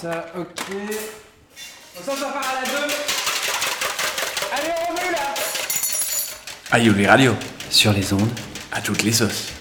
ça, ok. Ça part à la 2. Allez, on veut là. Aïe, les radios. Sur les ondes. À toutes les sauces.